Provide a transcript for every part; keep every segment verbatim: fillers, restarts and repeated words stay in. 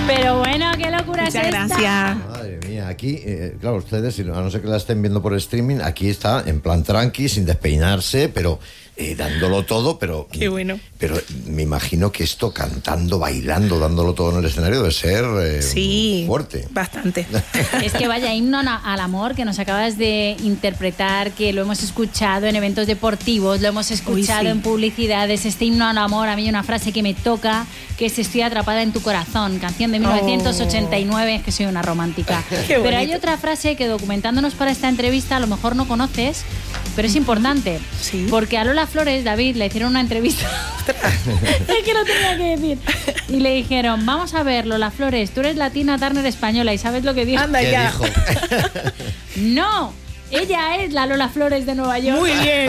Pero bueno, qué locura Muchas es esta. gracias. Madre mía, aquí, eh, claro, ustedes, a no ser que la estén viendo por streaming, aquí está en plan tranqui, sin despeinarse, pero eh, dándolo todo, pero... Qué bueno. Pero me imagino que esto cantando, bailando, dándolo todo en el escenario debe ser eh, Sí, fuerte. bastante. Es que vaya himno al amor que nos acabas de interpretar, que lo hemos escuchado en eventos deportivos, lo hemos escuchado Uy, sí. en publicidades. Este himno al amor, a mí hay una frase que me toca, que es Estoy atrapada en tu corazón, canción de mil novecientos ochenta y nueve, es que soy una romántica. Qué Pero hay bonito. otra frase que documentándonos para esta entrevista a lo mejor no conoces, pero es importante. Sí. Porque a Lola Flores, David, le hicieron una entrevista. Es que lo tenía que decir. Y le dijeron, vamos a ver, Lola Flores, tú eres latina, Turner española. ¿Y sabes lo que dijo? Anda ¿Qué ya. dijo? No, ella es la Lola Flores de Nueva York. Muy bien.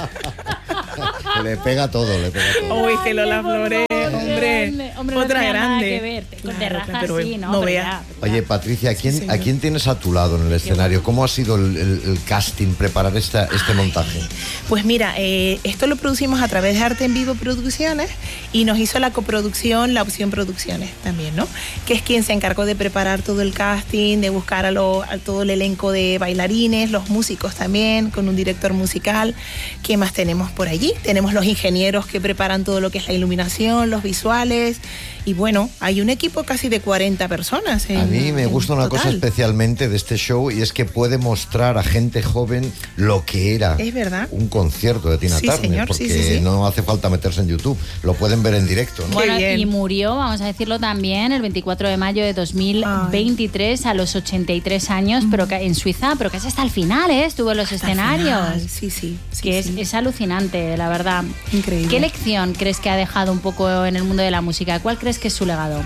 Le pega todo, le pega todo. Uy, que Lola Por Flores, favor, qué hombre, grande. Hombre, no otra tenía nada grande. que ver. Con Claro, terraza pero sí, ¿no? no Pero vea. ya, Oye, Patricia, ¿a quién, Sí, señor. ¿a quién tienes a tu lado en el escenario? ¿Cómo ha sido el, el- el casting, preparar esta, este montaje? Pues mira, eh, esto lo producimos a través de Arte en Vivo Producciones y nos hizo la coproducción, la Opción Producciones también, ¿no? Que es quien se encargó de preparar todo el casting, de buscar a, lo- a todo el elenco de bailarines, los músicos también, con un director musical. ¿Qué más tenemos por allí? Tenemos los ingenieros que preparan todo lo que es la iluminación, los visuales. Y bueno, hay un equipo casi de cuarenta personas. En, A mí me en gusta una cosa total. especialmente de este show y es que puede mostrar a gente joven lo que era Es verdad. un concierto de Tina Sí, Turner, señor, porque sí, sí, sí. no hace falta meterse en YouTube, lo pueden ver en directo, ¿no? Bueno, bien. y murió, vamos a decirlo también, el veinticuatro de mayo de dos mil veintitrés a los ochenta y tres años, pero que, en Suiza, pero casi hasta el final, ¿eh? Estuvo en los Hasta el escenarios. final, Sí, sí. sí, que sí. es, es alucinante, la verdad. Increíble. ¿Qué lección crees que ha dejado un poco en el mundo de la música? ¿Cuál crees que es su legado?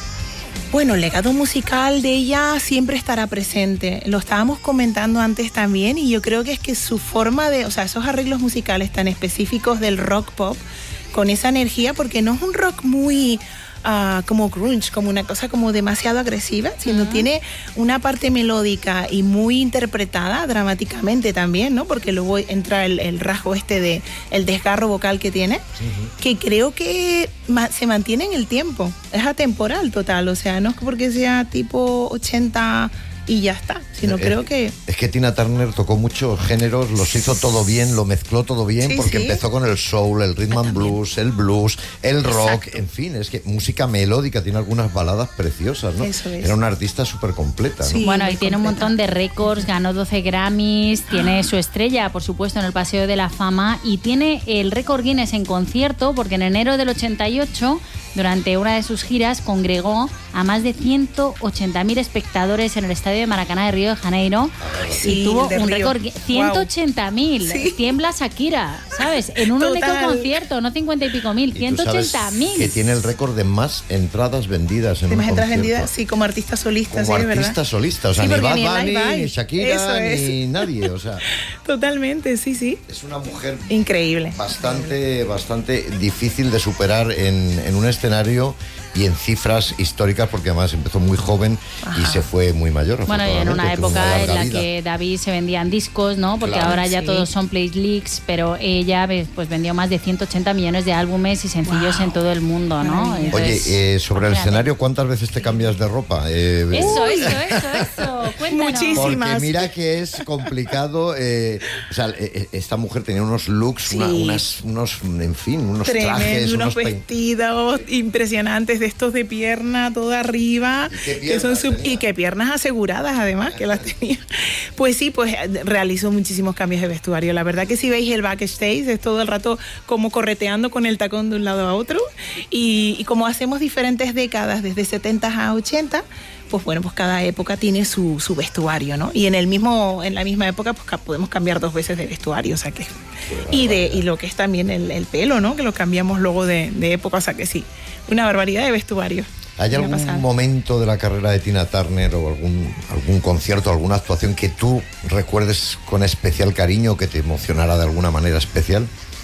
Bueno, el legado musical de ella siempre estará presente. Lo estábamos comentando antes también y yo creo que es que su forma de, o sea, esos arreglos musicales tan específicos del rock pop, con esa energía, porque no es un rock muy ah, como grunge, como una cosa como demasiado agresiva, sino tiene una parte melódica y muy interpretada dramáticamente también, ¿no? Porque luego entra el, el rasgo este de el desgarro vocal que tiene, que creo que ma- se mantiene en el tiempo. Es atemporal total, o sea, no es porque sea tipo ochenta y ya está, sino Eh, creo que... Es que Tina Turner tocó muchos géneros, los hizo todo bien, lo mezcló todo bien, Sí, porque sí. empezó con el soul, el rhythm and blues, el blues, el rock, Exacto. en fin, es que música melódica, tiene algunas baladas preciosas, ¿no? Eso es. Era una artista súper completa, ¿no? Sí. Bueno, muy y tiene un completa. montón de récords, ganó doce Grammys, tiene su estrella, por supuesto, en el Paseo de la Fama y tiene el récord Guinness en concierto porque en enero del ochenta y ocho, durante una de sus giras, congregó a más de ciento ochenta mil espectadores en el Estadio de Maracaná de Río de Janeiro sí, y tuvo el de un Río. récord Gui- ciento ochenta mil. Sí. Tiembla Shakira, ¿sabes? En un único Total. concierto, no cincuenta y pico mil, Y tú ciento sabes ochenta mil. que tiene el récord de más entradas vendidas en ¿Te un imaginas concierto. vendidas? Sí, como artista solista, Como sí, es artista verdad. solista, o sea, Sí, ni porque Bad ni en Bunny, Live hay. ni Shakira, Eso es. ni nadie, o sea, Totalmente, sí, sí. es una mujer Increíble. bastante, bastante difícil de superar en, en un escenario y en cifras históricas, porque además empezó muy joven y se fue muy mayor. Bueno, y en una afortunadamente, tuvo época en larga la vida. que David se vendían discos, ¿no? Porque Claro. ahora ya Sí. todos son playlists, pero ella pues vendió más de ciento ochenta millones de álbumes y sencillos Wow. en todo el mundo, ¿no? Maravilla. Oye, Entonces, eh, sobre el imagínate. escenario, ¿cuántas veces te cambias de ropa? Eh, Eso, eso, eso, eso. Cuéntanos. Muchísimo. Porque Muchísimas. mira que es complicado. eh, o sea, eh, esta mujer tenía unos looks, Sí. una- unas, unos, en fin, unos Tremendo, trajes, unos unos pein- vestidos impresionantes de estos de pierna toda arriba. ¿Y qué que son piernas sub- tenía? y qué piernas aseguradas además que las tenía. Pues sí, pues eh, realizó muchísimos cambios de vestuario. La verdad que si veis el backstage es todo el rato como correteando con el tacón de un lado a otro. Y, y como hacemos diferentes décadas, desde setenta a ochenta, pues bueno, pues cada época tiene su, su vestuario, ¿no? Y en el mismo, en la misma época, pues ca- podemos cambiar dos veces de vestuario, o sea que. Y de, y lo que es también el, el pelo, ¿no? Que lo cambiamos luego de, de época, o sea que sí. Una barbaridad de vestuario. ¿Hay Una algún pasada. momento de la carrera de Tina Turner o algún, algún concierto, alguna actuación que tú recuerdes con especial cariño, que te emocionara de alguna manera especial?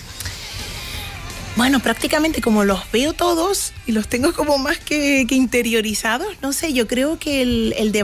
Bueno, prácticamente como los veo todos y los tengo como más que, que interiorizados, no sé, yo creo que el, el de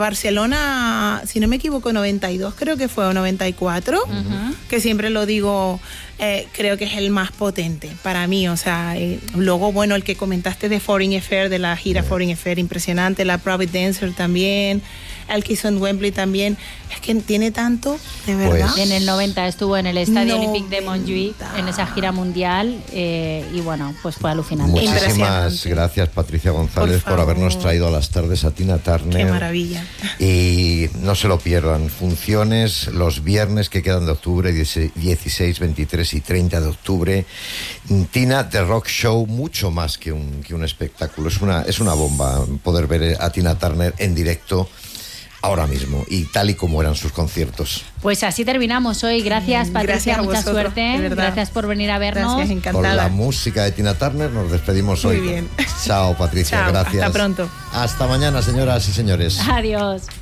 Barcelona, si no me equivoco, noventa y dos creo que fue, o noventa y cuatro, que siempre lo digo, eh, creo que es el más potente para mí. O sea, eh, luego, bueno, el que comentaste de Foreign Affair, de la gira yeah. Foreign Affair, impresionante. La Private Dancer también. El que hizo en Wembley también. Es que tiene tanto, de verdad. Pues, en el noventa estuvo en el Estadio Olympique de Montjuïc, en esa gira mundial, eh, y bueno, pues fue alucinante. Muchísimas gracias, Patricia González, por, por habernos traído a las tardes a Tina Turner. Qué maravilla. Y no se lo pierdan, funciones los viernes que quedan de octubre, dieciséis, veintitrés y treinta de octubre. Tina The Rock Show, mucho más que un, que un espectáculo, es una, es una bomba poder ver a Tina Turner en directo ahora mismo y tal y como eran sus conciertos. Pues así terminamos hoy. Gracias, Patricia, gracias mucha suerte. Gracias por venir a vernos. Gracias, encantada. Con la música de Tina Turner nos despedimos hoy. Muy bien. Chao, Patricia, Chao, gracias. hasta pronto. Hasta mañana, señoras y señores. Adiós.